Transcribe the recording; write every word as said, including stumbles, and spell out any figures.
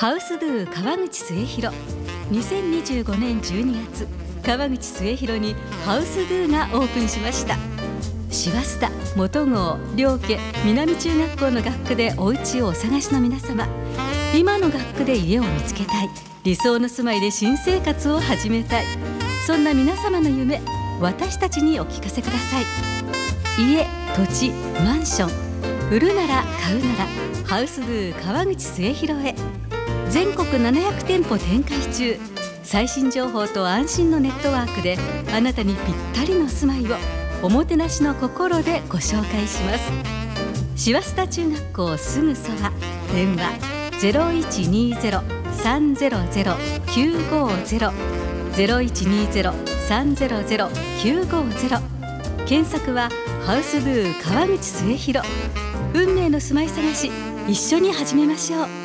ハウスドゥ川口末広。にせんにじゅうごねんじゅうにがつ、川口末広にハウスドゥがオープンしました。師走田、元郷、両家、南中学校の学区でお家をお探しの皆様、今の学区で家を見つけたい、理想の住まいで新生活を始めたい、そんな皆様の夢、私たちにお聞かせください。家、土地、マンション、売るなら買うならハウスドゥ川口末広へ。全国ななひゃくてんぽ展開中。最新情報と安心のネットワークであなたにぴったりの住まいをおもてなしの心でご紹介します。師走田中学校すぐそば。電話 ゼロいちにゼロ さんゼロゼロ きゅうごゼロ ゼロいちにゼロ さんゼロゼロ きゅうごゼロ。検索はハウスドゥ川口末広。運命の住まい探し、一緒に始めましょう。